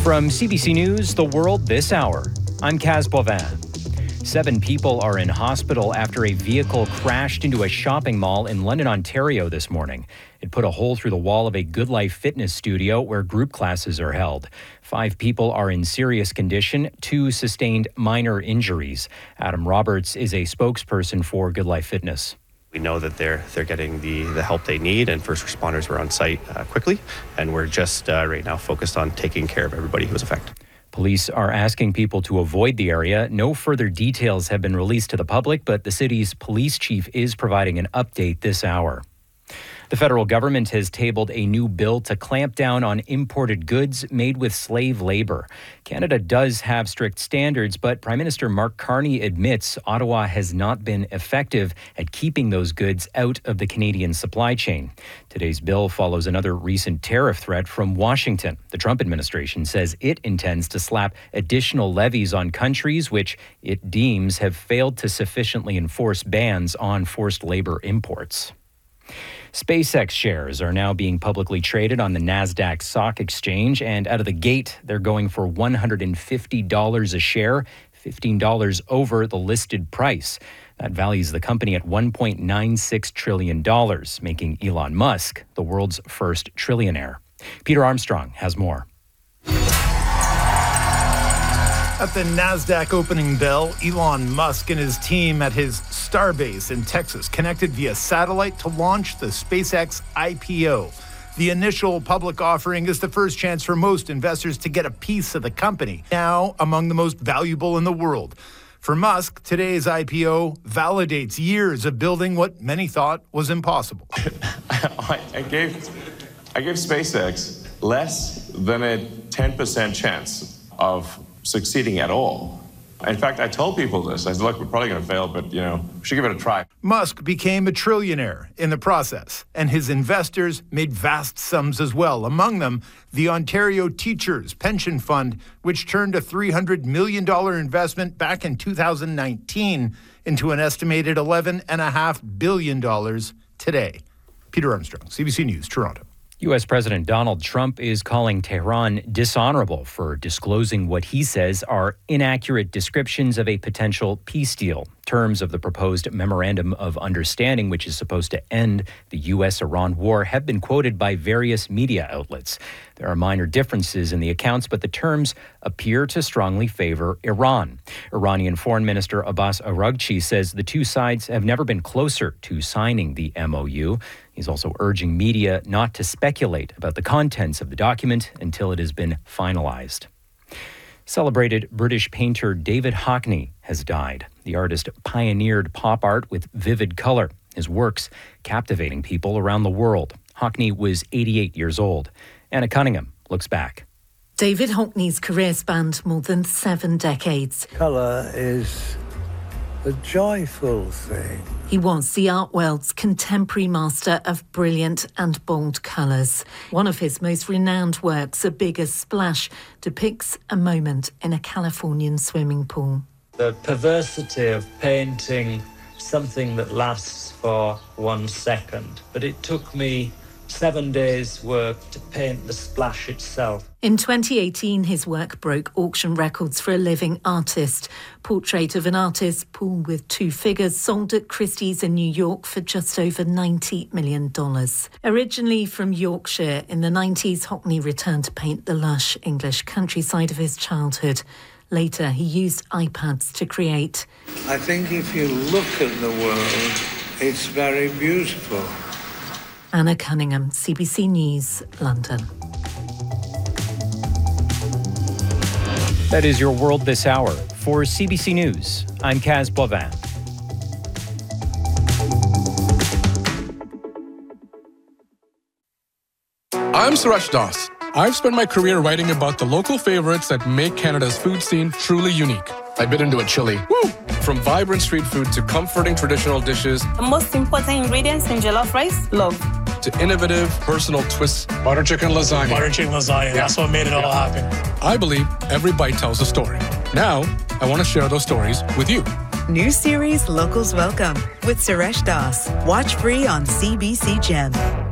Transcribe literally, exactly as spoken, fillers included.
From C B C News, The World This Hour, I'm Kaz Boivin. Seven people are in hospital after a vehicle crashed into a shopping mall in London, Ontario this morning. It put a hole through the wall of a Good Life fitness studio where group classes are held. Five people are in serious condition. Two sustained minor injuries. Adam Roberts is a spokesperson for Good Life Fitness. We know that they're they're getting the, the help they need, and first responders were on site uh, quickly, and we're just uh, right now focused on taking care of everybody who was affected. Police are asking people to avoid the area. No further details have been released to the public, but the city's police chief is providing an update this hour. The federal government has tabled a new bill to clamp down on imported goods made with slave labor. Canada does have strict standards, but Prime Minister Mark Carney admits Ottawa has not been effective at keeping those goods out of the Canadian supply chain. Today's bill follows another recent tariff threat from Washington. The Trump administration says it intends to slap additional levies on countries which it deems have failed to sufficiently enforce bans on forced labor imports. SpaceX shares are now being publicly traded on the NASDAQ stock exchange, and out of the gate, they're going for one hundred fifty dollars a share, fifteen dollars over the listed price. That values the company at one point nine six trillion dollars, making Elon Musk the world's first trillionaire. Peter Armstrong has more. At the NASDAQ opening bell, Elon Musk and his team at his Starbase in Texas connected via satellite to launch the SpaceX I P O. The initial public offering is the first chance for most investors to get a piece of the company, now among the most valuable in the world. For Musk, today's I P O validates years of building what many thought was impossible. I, I gave I gave SpaceX less than a ten percent chance of succeeding at all. In fact, I told people this. I said, look, we're probably going to fail, but, you know, we should give it a try. Musk became a trillionaire in the process, and his investors made vast sums as well. Among them, the Ontario Teachers Pension Fund, which turned a three hundred million dollars investment back in two thousand nineteen into an estimated eleven point five billion dollars today. Peter Armstrong, C B C News, Toronto. U S President Donald Trump is calling Tehran dishonorable for disclosing what he says are inaccurate descriptions of a potential peace deal. Terms of the proposed Memorandum of Understanding, which is supposed to end the U S Iran war, have been quoted by various media outlets. There are minor differences in the accounts, but the terms appear to strongly favor Iran. Iranian Foreign Minister Abbas Araghchi says the two sides have never been closer to signing the M O U. He's also urging media not to speculate about the contents of the document until it has been finalized. Celebrated British painter David Hockney has died. The artist pioneered pop art with vivid color, his works captivating people around the world. Hockney was eighty-eight years old. Anna Cunningham looks back. David Hockney's career spanned more than seven decades. Colour is a joyful thing. He was the art world's contemporary master of brilliant and bold colours. One of his most renowned works, A Bigger Splash, depicts a moment in a Californian swimming pool. The perversity of painting something that lasts for one second. But it took me seven days' work to paint the splash itself. In twenty eighteen, his work broke auction records for a living artist. Portrait of an artist, pool with two figures, sold at Christie's in New York for just over ninety million dollars. Originally from Yorkshire, in the nineties, Hockney returned to paint the lush English countryside of his childhood. Later, he used iPads to create. I think if you look at the world, it's very beautiful. Anna Cunningham, C B C News, London. That is your World This Hour. For C B C News, I'm Kaz Boivin. I'm Suresh Das. I've spent my career writing about the local favorites that make Canada's food scene truly unique. I bit into a chili. Woo! From vibrant street food to comforting traditional dishes. The most important ingredients in jollof rice, love. To innovative, personal twists. Butter chicken lasagna. Butter chicken lasagna. Yeah. That's what made it all happen. I believe every bite tells a story. Now, I want to share those stories with you. New series Locals Welcome with Suresh Das. Watch free on C B C Gem.